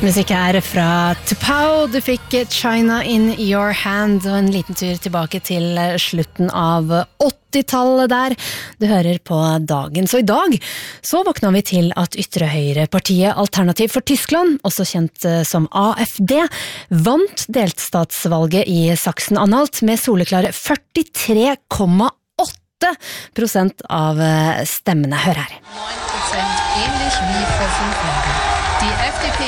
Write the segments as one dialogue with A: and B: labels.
A: Musikk her fra Tupau. Du fikk China in your hand og en liten tur tilbake til slutten av 80-tallet der. Du hører på Dagen. Så i dag så våkna vi til at ytre høyre-partiet Alternativ for Tyskland, også kjent som AfD, vant delstatsvalget i Sachsen-Anhalt med soleklare 43,8% av stemmene. Hør her.
B: 9% ähnlich wie vor 5 Jahren. Die FDP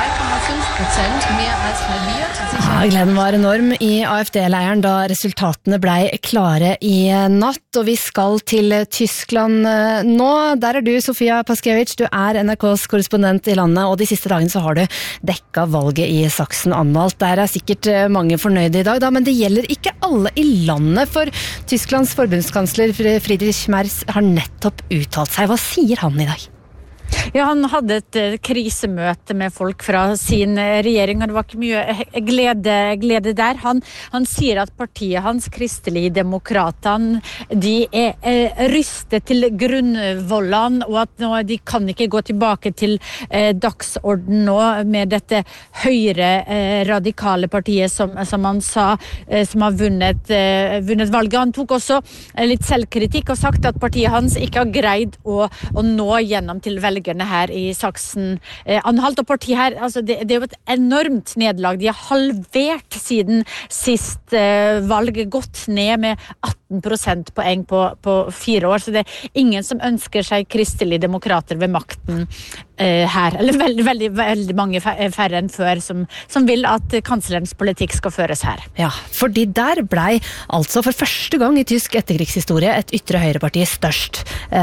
B: 2,5%, mehr als halbiert.
A: Ja, gleden var enorm i AfD-leiren da resultatene ble klare i natt, og vi skal til Tyskland nå. Der du, Sofia Paskiewicz, du NRKs korrespondent i landet, og de siste dagene så har du dekket valget i Sachsen-Anhalt. Der sikkert mange fornøyde i dag, men det gjelder ikke alle i landet, for Tysklands forbundskansler Friedrich Merz har nettopp uttalt seg. Hva sier han i dag?
C: Ja, han hadde et krisemøte med folk fra sin regjering, og det var ikke mye glede der. Han sier at partiet hans, Kristelig Demokratene, de rystet til grunnvollene, og at nå, de kan ikke gå tilbake til dagsorden nå med dette høyre radikale partiet, som han sa, som har vunnet valget. Han tok også litt selvkritikk og sagt at partiet hans ikke har greid å nå gjennom til velgerne her i Sachsen-Anhalt, og partiet her, altså det er jo et enormt nederlag. De har halvert siden sist valg, gått ned med 18 prosentpoeng på 4 år, så det er ingen som ønsker seg kristelige demokrater ved makten her, eller veldig mange færre enn før som vil at kanslerens politikk skal føres her.
A: Ja, fordi der ble altså for første gang i tysk etterkrigshistorie et ytre høyreparti størst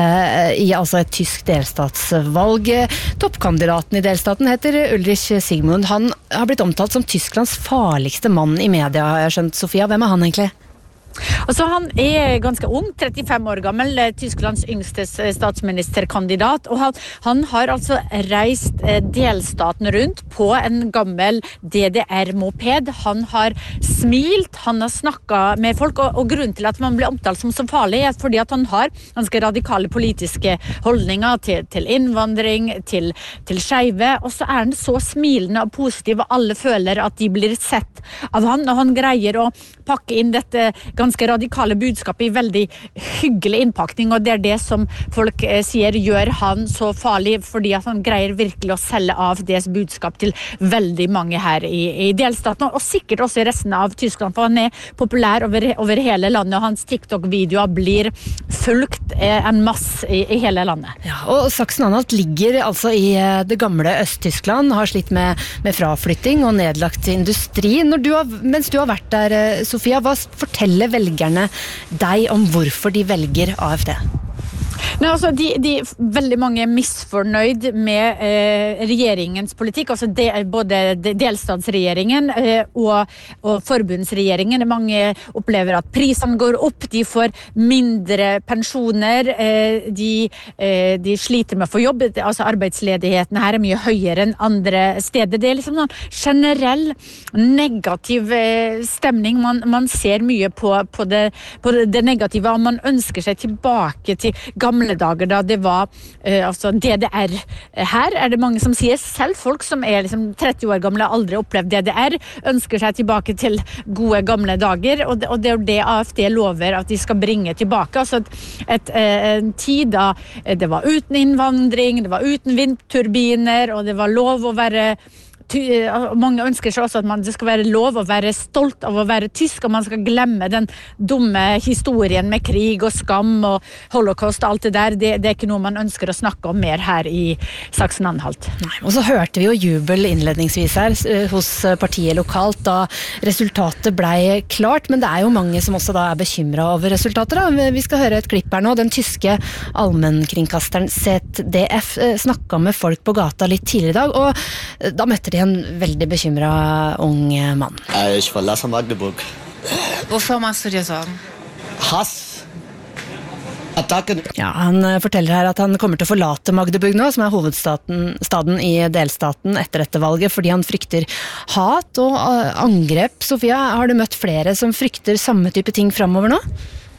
A: i altså et tysk delstatsvalg. Toppkandidaten i delstaten heter Ulrich Sigmund. Han har blitt omtalt som Tysklands farligste mann i media, har jeg skjønt. Sofia, hvem er han egentlig?
C: Altså, han er ganske ung, 35 år gammel, Tysklands yngste statsministerkandidat, og han har altså reist delstaten rundt på en gammel DDR-moped. Han har smilt, han har snakket med folk, og grunnen til at man blir omtalt som så farlig er fordi at han har ganske radikale politiske holdninger til innvandring, til skeive, og så er han så smilende og positiv, og alle føler at de blir sett av han, og han greier å pakke inn dette ganske radikale budskap i veldig hyggelig innpakning, og det er det som folk sier gjør han så farlig, fordi at han greier virkelig å selge av deres budskap til veldig mange her i delstaten, og sikkert også i resten av Tyskland, for han er populær over hele landet, og hans TikTok-videoer blir fulgt en masse i hele landet.
A: Ja, og Sachsen-Anhalt ligger altså i det gamle Øst-Tyskland, har slitt med fraflytting og nedlagt industri. Mens du har vært der, Sofia, hva forteller velgerne deg om hvorfor de velger AfD?
C: Nei, altså, de veldig mange er misfornøyd med regjeringens politikk, altså både delstatsregjeringen og forbundsregjeringen. Mange opplever at prisene går opp, de får mindre pensjoner, de sliter med å få jobb, altså arbeidsledigheten her er mye høyere enn andre steder. Det er liksom noen generell negativ stemning. Man ser mye på det negative, og man ønsker seg tilbake til gamle dager da det var altså DDR. Her er det mange som sier, selv folk som er liksom 30 år gamle, aldri opplevd DDR, ønsker seg tilbake til gode gamle dager, og det er jo det AfD lover at de skal bringe tilbake. Altså en tid da det var uten innvandring, det var uten vindturbiner, og det var lov å være mange ønsker seg også at det skal være lov å være stolt av å være tysk, og man skal glemme den dumme historien med krig og skam og holocaust og alt det der. Det er ikke noe man ønsker å snakke om mer her i Sachsen-Anhalt.
A: Og så hørte vi jo jubel innledningsvis her hos partiet lokalt da resultatet ble klart, men det er jo mange som også da er bekymret over resultatet da. Vi skal høre et klipp her nå. Den tyske allmennkringkasteren ZDF snakket med folk på gata litt tidligere i dag, og da møtte en veldig bekymret ung mann.
D: Ich verlasse Magdeburg.
B: Wovor machst du dir Sorgen?
D: Hass. Attacken.
A: Ja, han forteller her at han kommer til å forlate Magdeburg nå, som er hovedstaden i delstaten etter dette valget, fordi han frykter hat og angrep. Sofia, har du møtt flere som frykter samme type ting fremover nå?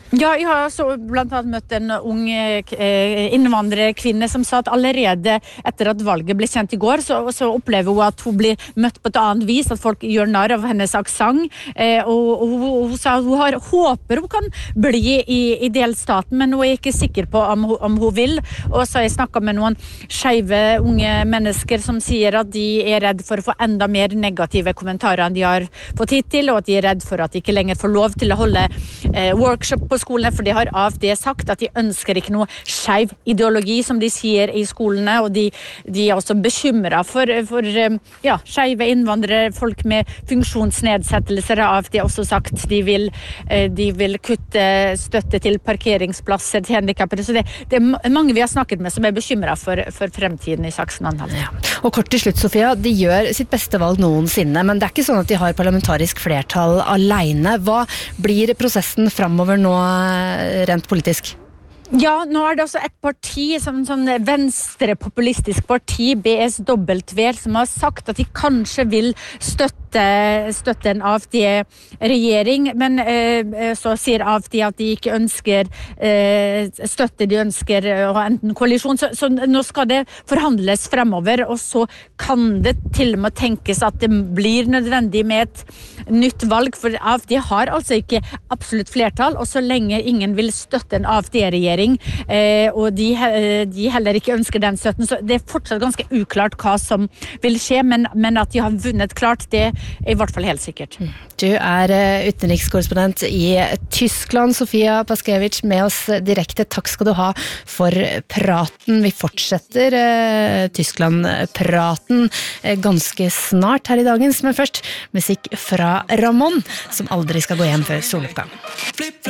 C: Ja, jeg har så blant annet møtt en ung innvandrerkvinne som sa at allerede etter at valget ble kjent i går, så opplever hun at hun blir møtt på et annet vis, at folk gjør narr av hennes aksent, og hun sa at hun håper hun kan bli i delstaten, men hun er ikke sikker på om hun vil. Og så har jeg snakket med noen skeive unge mennesker som sier at de er redd for å få enda mer negative kommentarer enn de har fått hittil, og at de er redd for at de ikke lenger får lov til å holde workshop på skolene, for det har AFD sagt at de ønsker ikke noe skeiv ideologi, som de sier i skolene, og de er også bekymret for skeive innvandrere, folk med funksjonsnedsettelser, har AFD også sagt. De vil kutte støtte til parkeringsplasser til handikappede, så det er mange vi har snakket med som er bekymret for fremtiden i Saksen-Anhalt.
A: Ja. Og kort til slutt, Sofia, de gjør sitt beste valg noensinne, men det er ikke sånn at de har parlamentarisk flertall alene. Hva blir prosessen fremover nå rent politisk?
C: Ja, nå er det også et parti, sånn venstrepopulistisk parti, BSW, som har sagt at de kanskje vil støtte en AFD-regjering, men så sier AFD at de ikke ønsker støtte, de ønsker å ha enten koalisjon, så nå skal det forhandles fremover, og så kan det til og med tenkes at det blir nødvendig med et nytt valg, for AFD har altså ikke absolutt flertall, og så lenge ingen vil støtte en AFD-regjering, og de heller ikke ønsker den støtten, så det er fortsatt ganske uklart hva som vil skje, men at de har vunnet klart, det er i hvert fall helt sikkert.
A: Du er utenrikskorrespondent i Tyskland, Sofia Paskevich, med oss direkte. Takk skal du ha for praten. Vi fortsetter Tyskland-praten ganske snart her i dagens, men først musikk fra Ramón, som aldri skal gå hjem før soloppgang.